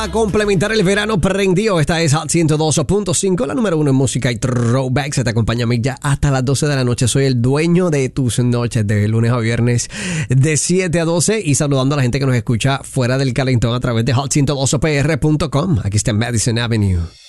a complementar el verano prendido. Esta es Hot 102.5, la número 1 en música y throwback. Se te acompaña a mí ya hasta las 12 de la noche. Soy el dueño de tus noches de lunes a viernes de 7 a 12 y saludando a la gente que nos escucha fuera del calentón a través de hot102pr.com. Aquí está en Madison Avenue.